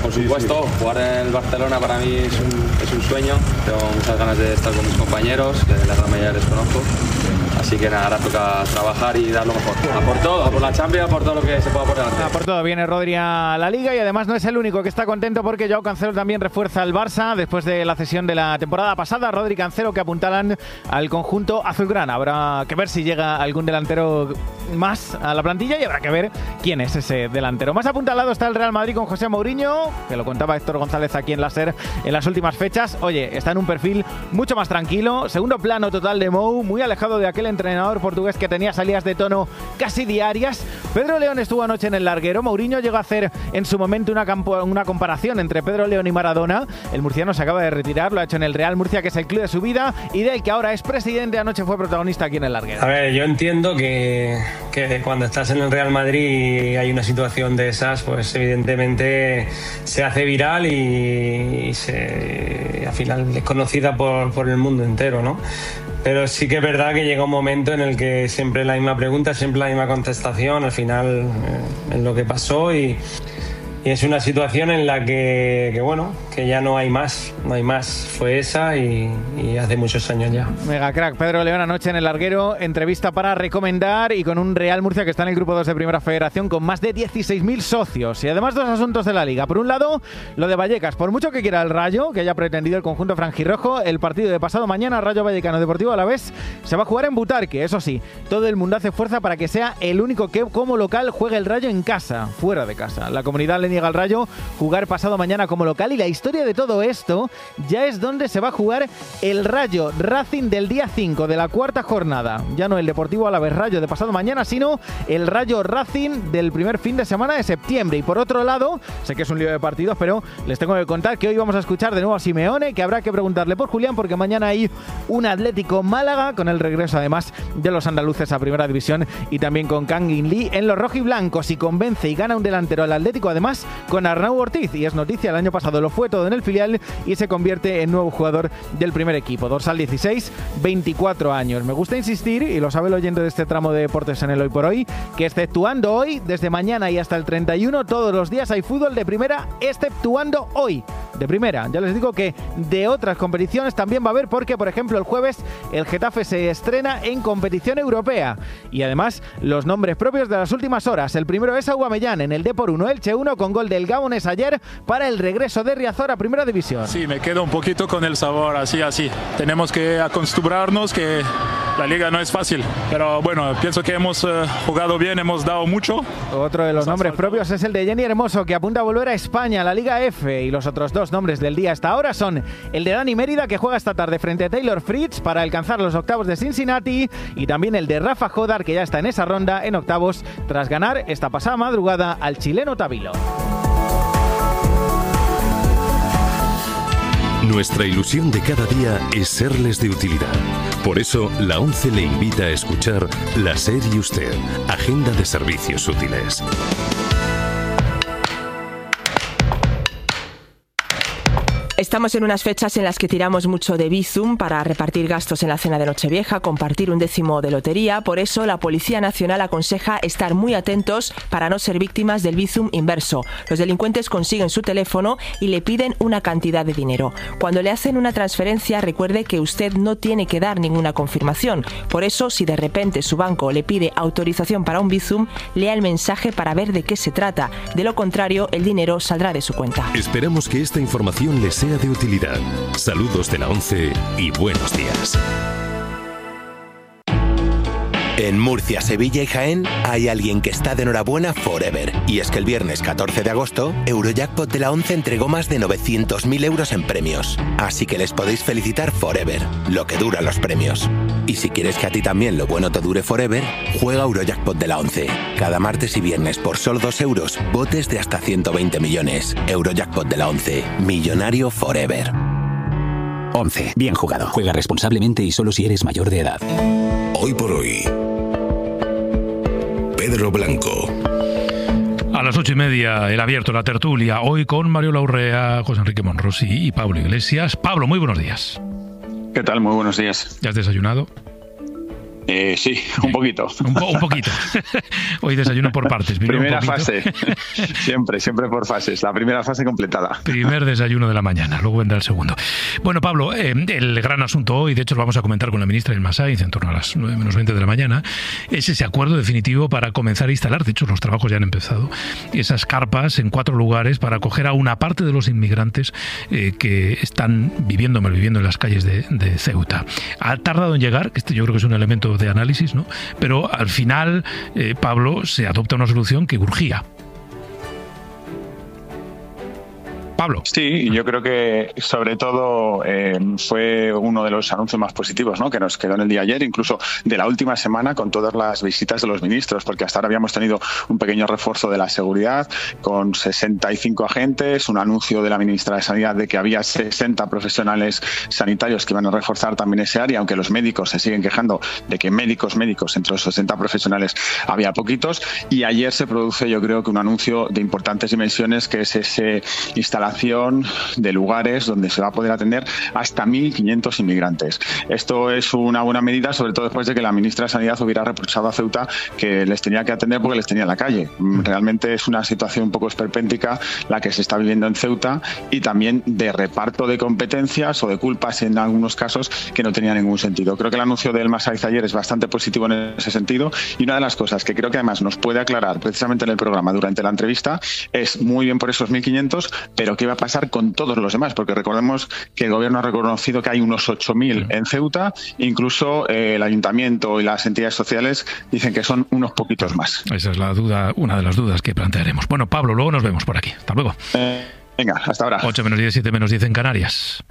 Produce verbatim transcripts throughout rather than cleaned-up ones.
Por supuesto, jugar en el Barcelona para mí es un, es un sueño. Tengo muchas ganas de estar con mis compañeros, que la gran mayoría les conozco. Así que nada, ahora toca trabajar y dar lo mejor. A por todo, a por la Champions, a por todo lo que se pueda por delante. A por todo, viene Rodri a la Liga y además no es el único que está contento porque Joao Cancelo también refuerza al Barça después de la cesión de la temporada pasada. Rodri y Cancelo que apuntalan al conjunto azulgrana. Habrá que ver si llega algún delantero más a la plantilla y habrá que ver quién es ese delantero. Más apuntalado está el Real Madrid con José Mourinho, que lo contaba Héctor González aquí en la SER en las últimas fechas. Oye, está en un perfil mucho más tranquilo, segundo plano total de Mou, muy alejado de aquel entrenador portugués que tenía salidas de tono casi diarias. Pedro León estuvo anoche en el larguero. Mourinho llegó a hacer en su momento una, campo, una comparación entre Pedro León y Maradona. El murciano se acaba de retirar, lo ha hecho en el Real Murcia, que es el club de su vida y del que ahora es presidente. Anoche fue protagonista aquí en el larguero. A ver, yo entiendo que, que cuando estás en el Real Madrid y hay una situación de esas, pues evidentemente se hace viral y, y se, al final es conocida por, por el mundo entero, ¿no? Pero sí que es verdad que llega un momento en el que siempre la misma pregunta, siempre la misma contestación, al final eh, es lo que pasó y, y es una situación en la que, que, bueno, que ya no hay más, no hay más, fue esa y, y hace muchos años ya. Mega crack, Pedro León anoche en el larguero, entrevista para recomendar y con un Real Murcia que está en el grupo dos de Primera Federación con más de dieciséis mil socios y además dos asuntos de la Liga. Por un lado, lo de Vallecas, por mucho que quiera el Rayo, que haya pretendido el conjunto franjirrojo, el partido de pasado mañana, Rayo Vallecano Deportivo Alavés, se va a jugar en Butarque, eso sí, todo el mundo hace fuerza para que sea el único que como local juegue el Rayo en casa, fuera de casa. La comunidad le niega al Rayo jugar pasado mañana como local y la historia de todo esto ya es donde se va a jugar el Rayo Racing del día cinco de la cuarta jornada. Ya no el Deportivo Alavés Rayo de pasado mañana, sino el Rayo Racing del primer fin de semana de septiembre. Y por otro lado, sé que es un lío de partidos, pero les tengo que contar que hoy vamos a escuchar de nuevo a Simeone, que habrá que preguntarle por Julián, porque mañana hay un Atlético Málaga, con el regreso además de los andaluces a Primera División y también con Kang In Lee en los rojiblancos. Y convence y gana un delantero al Atlético, además con Arnau Ortiz, y es noticia, el año pasado lo fue todo en el filial y se convierte en nuevo jugador del primer equipo. Dorsal dieciséis, veinticuatro años. Me gusta insistir, y lo sabe el oyente de este tramo de deportes en el Hoy por Hoy, que exceptuando hoy, desde mañana y hasta el treinta y uno, todos los días hay fútbol de primera, exceptuando hoy de primera. Ya les digo que de otras competiciones también va a haber, porque por ejemplo el jueves el Getafe se estrena en competición europea y además los nombres propios de las últimas horas. El primero es Aubameyang en el Depor uno, Elche uno, con gol del Gabones ayer para el regreso de Riazor a Primera División. Sí, me quedo un poquito con el sabor así, así. Tenemos que acostumbrarnos que la liga no es fácil, pero bueno, pienso que hemos uh, jugado bien, hemos dado mucho. Otro de los nombres propios es el de Jenny Hermoso, que apunta a volver a España, a la Liga F, y los otros dos nombres del día hasta ahora son el de Dani Mérida, que juega esta tarde frente a Taylor Fritz para alcanzar los octavos de Cincinnati, y también el de Rafa Jodar, que ya está en esa ronda en octavos tras ganar esta pasada madrugada al chileno Tabilo. Nuestra ilusión de cada día es serles de utilidad. Por eso, la ONCE le invita a escuchar La SER y Usted, Agenda de Servicios Útiles. Estamos en unas fechas en las que tiramos mucho de Bizum para repartir gastos en la cena de Nochevieja, compartir un décimo de lotería. Por eso, la Policía Nacional aconseja estar muy atentos para no ser víctimas del Bizum inverso. Los delincuentes consiguen su teléfono y le piden una cantidad de dinero. Cuando le hacen una transferencia, recuerde que usted no tiene que dar ninguna confirmación. Por eso, si de repente su banco le pide autorización para un Bizum, lea el mensaje para ver de qué se trata. De lo contrario, el dinero saldrá de su cuenta. Esperamos que esta información les sea de utilidad. Saludos de la ONCE y buenos días. En Murcia, Sevilla y Jaén hay alguien que está de enhorabuena forever. Y es que el viernes catorce de agosto, Eurojackpot de la ONCE entregó más de novecientos mil euros en premios. Así que les podéis felicitar forever, lo que duran los premios. Y si quieres que a ti también lo bueno te dure forever, juega Eurojackpot de la ONCE. Cada martes y viernes por solo dos euros, botes de hasta ciento veinte millones. Eurojackpot de la ONCE, millonario forever. ONCE, bien jugado. Juega responsablemente y solo si eres mayor de edad. Hoy por hoy, Pedro Blanco. A las ocho y media, el abierto, la tertulia, hoy con Mario Laurrea, José Enrique Monrosi y Pablo Iglesias. Pablo, muy buenos días. ¿Qué tal? Muy buenos días. ¿Ya has desayunado? Eh, sí, un poquito. un, po- un poquito. Hoy desayuno por partes. Primera fase. siempre, siempre por fases. La primera fase completada. Primer desayuno de la mañana, luego vendrá el segundo. Bueno, Pablo, eh, el gran asunto hoy, de hecho lo vamos a comentar con la ministra Ilma Sainz en torno a las nueve menos veinte de la mañana, es ese acuerdo definitivo para comenzar a instalar, de hecho los trabajos ya han empezado, esas carpas en cuatro lugares para acoger a una parte de los inmigrantes eh, que están viviendo, malviviendo en las calles de, de Ceuta. Ha tardado en llegar, que este yo creo que es un elemento de análisis, ¿no? Pero al final, eh, Pablo, se adopta una solución que urgía. Pablo. Sí, yo creo que sobre todo eh, fue uno de los anuncios más positivos, ¿no?, que nos quedó en el día de ayer, incluso de la última semana con todas las visitas de los ministros, porque hasta ahora habíamos tenido un pequeño refuerzo de la seguridad con sesenta y cinco agentes, un anuncio de la ministra de Sanidad de que había sesenta profesionales sanitarios que iban a reforzar también ese área, aunque los médicos se siguen quejando de que médicos, médicos, entre los sesenta profesionales había poquitos, y ayer se produce yo creo que un anuncio de importantes dimensiones, que es ese instalación de lugares donde se va a poder atender hasta mil quinientos inmigrantes. Esto es una buena medida, sobre todo después de que la ministra de Sanidad hubiera reprochado a Ceuta que les tenía que atender porque les tenía en la calle. Realmente es una situación un poco esperpéntica la que se está viviendo en Ceuta, y también de reparto de competencias o de culpas en algunos casos que no tenía ningún sentido. Creo que el anuncio de Ilma Sainz ayer es bastante positivo en ese sentido, y una de las cosas que creo que además nos puede aclarar precisamente en el programa durante la entrevista es muy bien por esos mil quinientos, pero qué va a pasar con todos los demás, porque recordemos que el gobierno ha reconocido que hay unos ocho mil en Ceuta, incluso eh, el ayuntamiento y las entidades sociales dicen que son unos poquitos más. Esa es la duda, una de las dudas que plantearemos. Bueno, Pablo, luego nos vemos por aquí. Hasta luego. Eh, venga, hasta ahora. ocho menos diez, siete menos diez en Canarias.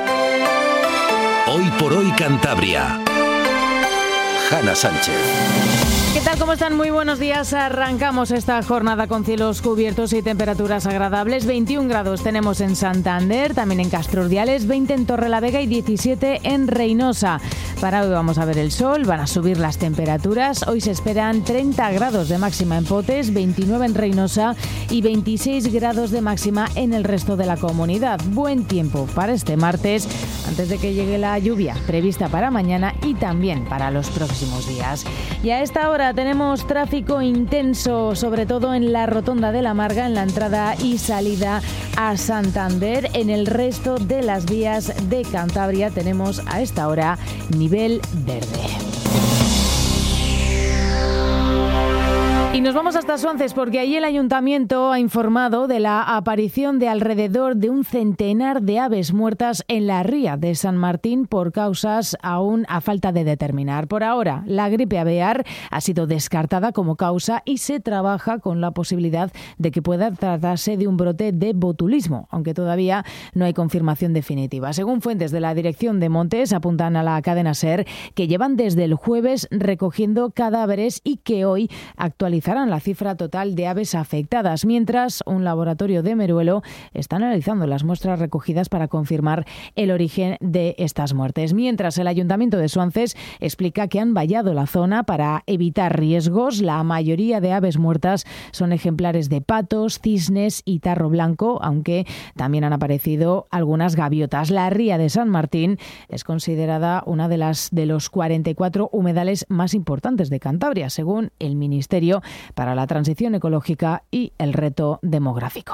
Hoy por hoy Cantabria. Hanna Sánchez. ¿Qué tal? ¿Cómo están? Muy buenos días. Arrancamos esta jornada con cielos cubiertos y temperaturas agradables. veintiún grados tenemos en Santander, también en Castro Urdiales, veinte en Torrelavega y diecisiete en Reinosa. Para hoy vamos a ver el sol, van a subir las temperaturas. Hoy se esperan treinta grados de máxima en Potes, veintinueve en Reinosa y veintiséis grados de máxima en el resto de la comunidad. Buen tiempo para este martes, antes de que llegue la lluvia prevista para mañana y también para los próximos días. Y a esta hora tenemos tráfico intenso, sobre todo en la Rotonda de la Marga, en la entrada y salida a Santander. En el resto de las vías de Cantabria tenemos a esta hora nivel verde. Y nos vamos hasta Suances porque allí el ayuntamiento ha informado de la aparición de alrededor de un centenar de aves muertas en la ría de San Martín por causas aún a falta de determinar. Por ahora, la gripe aviar ha sido descartada como causa y se trabaja con la posibilidad de que pueda tratarse de un brote de botulismo, aunque todavía no hay confirmación definitiva. Según fuentes de la Dirección de Montes, apuntan a la cadena SER que llevan desde el jueves recogiendo cadáveres y que hoy actualizarán la cifra total de aves afectadas, mientras un laboratorio de Meruelo está analizando las muestras recogidas para confirmar el origen de estas muertes. Mientras el Ayuntamiento de Suances explica que han vallado la zona para evitar riesgos. La mayoría de aves muertas son ejemplares de patos, cisnes y tarro blanco, aunque también han aparecido algunas gaviotas. La ría de San Martín es considerada una de las de los cuarenta y cuatro humedales más importantes de Cantabria, según el Ministerio para la Transición Ecológica y el Reto Demográfico.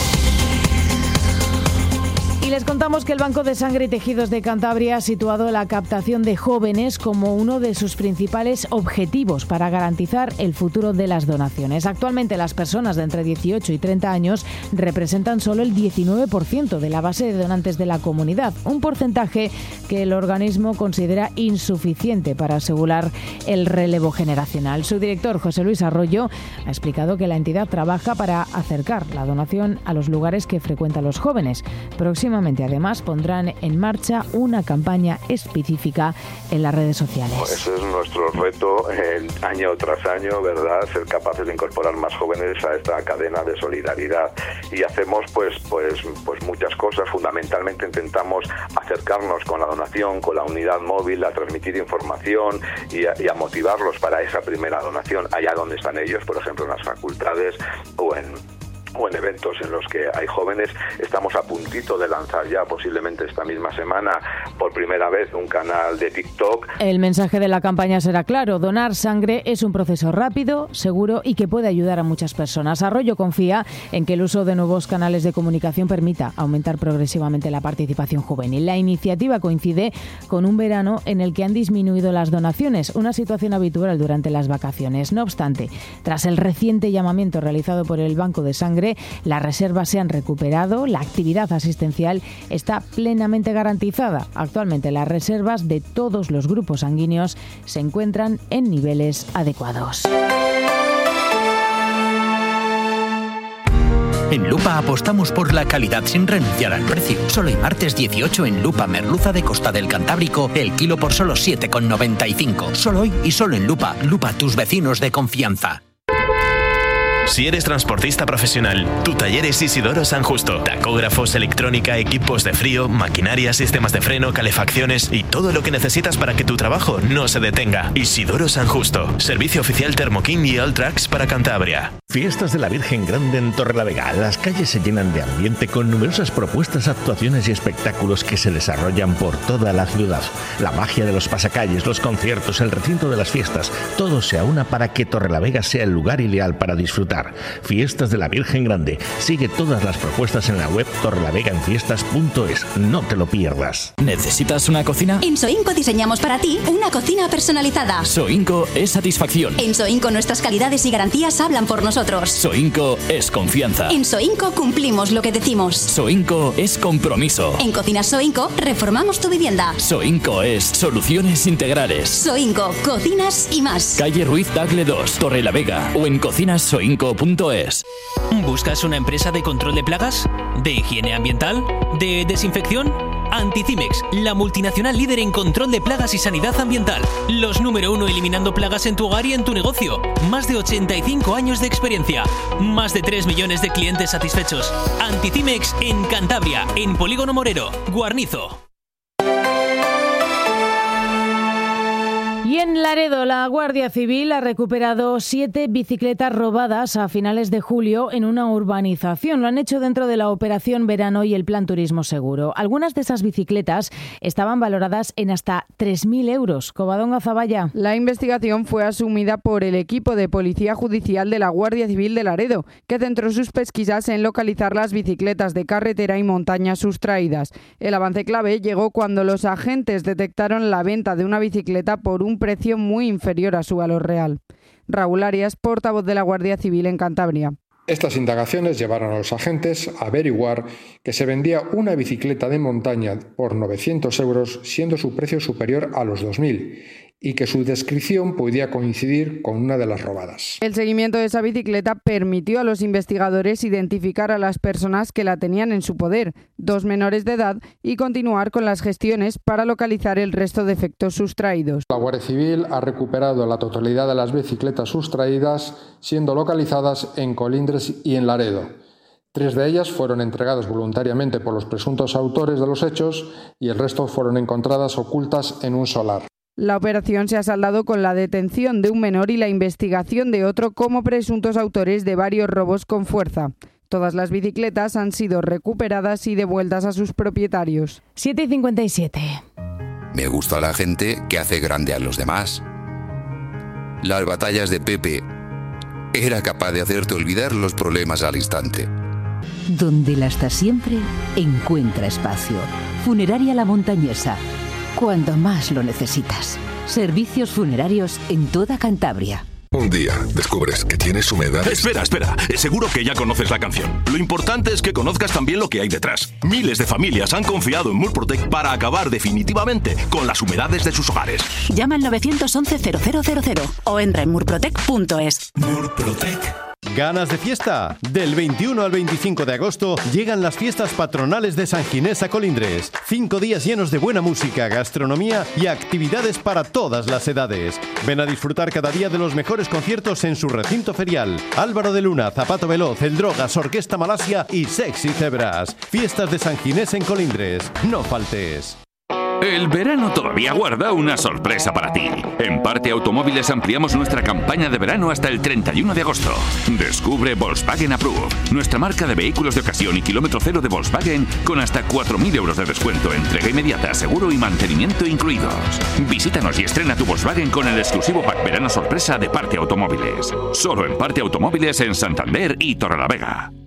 Y les contamos que el Banco de Sangre y Tejidos de Cantabria ha situado la captación de jóvenes como uno de sus principales objetivos para garantizar el futuro de las donaciones. Actualmente las personas de entre dieciocho y treinta años representan solo el diecinueve por ciento de la base de donantes de la comunidad, un porcentaje que el organismo considera insuficiente para asegurar el relevo generacional. Su director, José Luis Arroyo, ha explicado que la entidad trabaja para acercar la donación a los lugares que frecuentan los jóvenes. Próximamente, además, pondrán en marcha una campaña específica en las redes sociales. Ese es nuestro reto eh, año tras año, ¿verdad? Ser capaces de incorporar más jóvenes a esta cadena de solidaridad. Y hacemos pues, pues, pues muchas cosas. Fundamentalmente intentamos acercarnos con la donación, con la unidad móvil, a transmitir información y a, y a motivarlos para esa primera donación, allá donde están ellos, por ejemplo, en las facultades o en o en eventos en los que hay jóvenes. Estamos a puntito de lanzar ya, posiblemente esta misma semana, por primera vez un canal de TikTok. El mensaje de la campaña será claro: donar sangre es un proceso rápido, seguro y que puede ayudar a muchas personas. Arroyo confía en que el uso de nuevos canales de comunicación permita aumentar progresivamente la participación juvenil. La iniciativa coincide con un verano en el que han disminuido las donaciones, una situación habitual durante las vacaciones. No obstante, tras el reciente llamamiento realizado por el Banco de Sangre, las reservas se han recuperado, la actividad asistencial está plenamente garantizada. Actualmente las reservas de todos los grupos sanguíneos se encuentran en niveles adecuados. En Lupa apostamos por la calidad sin renunciar al precio. Solo y martes dieciocho en Lupa merluza de Costa del Cantábrico, el kilo por solo siete con noventa y cinco. Solo hoy y solo en Lupa. Lupa, tus vecinos de confianza. Si eres transportista profesional, tu taller es Isidoro San Justo. Tacógrafos, electrónica, equipos de frío, maquinaria, sistemas de freno, calefacciones y todo lo que necesitas para que tu trabajo no se detenga. Isidoro San Justo. Servicio oficial Thermoking y Alltrax para Cantabria. Fiestas de la Virgen Grande en Torrelavega. Las calles se llenan de ambiente con numerosas propuestas, actuaciones y espectáculos que se desarrollan por toda la ciudad. La magia de los pasacalles, los conciertos, el recinto de las fiestas, todo se aúna para que Torrelavega sea el lugar ideal para disfrutar. Fiestas de la Virgen Grande. Sigue todas las propuestas en la web torrelavega-en-fiestas punto es. No te lo pierdas. ¿Necesitas una cocina? En Soinco diseñamos para ti una cocina personalizada. Soinco es satisfacción. En Soinco nuestras calidades y garantías hablan por nosotros. Soinco es confianza. En Soinco cumplimos lo que decimos. Soinco es compromiso. En Cocinas Soinco reformamos tu vivienda. Soinco es soluciones integrales. Soinco, cocinas y más. Calle Ruiz Tagle dos, Torrelavega, o en cocinas soinco punto es. ¿Buscas una empresa de control de plagas? ¿De higiene ambiental? ¿De desinfección? Anticimex, la multinacional líder en control de plagas y sanidad ambiental. Los número uno eliminando plagas en tu hogar y en tu negocio. Más de ochenta y cinco años de experiencia. Más de tres millones de clientes satisfechos. Anticimex en Cantabria, en Polígono Morero, Guarnizo. Y en Laredo, la Guardia Civil ha recuperado siete bicicletas robadas a finales de julio en una urbanización. Lo han hecho dentro de la Operación Verano y el Plan Turismo Seguro. Algunas de esas bicicletas estaban valoradas en hasta tres mil euros. Covadonga Zavalla. La investigación fue asumida por el equipo de Policía Judicial de la Guardia Civil de Laredo, que centró sus pesquisas en localizar las bicicletas de carretera y montaña sustraídas. El avance clave llegó cuando los agentes detectaron la venta de una bicicleta por un precio muy inferior a su valor real. Raúl Arias, portavoz de la Guardia Civil en Cantabria. Estas indagaciones llevaron a los agentes a averiguar que se vendía una bicicleta de montaña por novecientos euros, siendo su precio superior a los dos mil, y que su descripción podía coincidir con una de las robadas. El seguimiento de esa bicicleta permitió a los investigadores identificar a las personas que la tenían en su poder, dos menores de edad, y continuar con las gestiones para localizar el resto de efectos sustraídos. La Guardia Civil ha recuperado la totalidad de las bicicletas sustraídas, siendo localizadas en Colindres y en Laredo. Tres de ellas fueron entregadas voluntariamente por los presuntos autores de los hechos y el resto fueron encontradas ocultas en un solar. La operación se ha saldado con la detención de un menor y la investigación de otro como presuntos autores de varios robos con fuerza. Todas las bicicletas han sido recuperadas y devueltas a sus propietarios. siete y cincuenta y siete. Me gusta la gente que hace grande a los demás. Las batallas de Pepe era capaz de hacerte olvidar los problemas al instante. Donde la está siempre, encuentra espacio. Funeraria La Montañesa. Cuando más lo necesitas. Servicios funerarios en toda Cantabria. Un día descubres que tienes humedad. Espera, espera. Seguro que ya conoces la canción. Lo importante es que conozcas también lo que hay detrás. Miles de familias han confiado en Murprotec para acabar definitivamente con las humedades de sus hogares. Llama al nueve once cero cero cero cero o entra en murprotec punto es. Murprotec. ¿Ganas de fiesta? Del veintiuno al veinticinco de agosto llegan las fiestas patronales de San Ginés a Colindres. Cinco días llenos de buena música, gastronomía y actividades para todas las edades. Ven a disfrutar cada día de los mejores conciertos en su recinto ferial. Álvaro de Luna, Zapato Veloz, El Drogas, Orquesta Malasia y Sexy Cebras. Fiestas de San Ginés en Colindres. No faltes. El verano todavía guarda una sorpresa para ti. En Parte Automóviles ampliamos nuestra campaña de verano hasta el treinta y uno de agosto. Descubre Volkswagen Approve, nuestra marca de vehículos de ocasión y kilómetro cero de Volkswagen con hasta cuatro mil euros de descuento, entrega inmediata, seguro y mantenimiento incluidos. Visítanos y estrena tu Volkswagen con el exclusivo pack verano sorpresa de Parte Automóviles. Solo en Parte Automóviles en Santander y Torrelavega.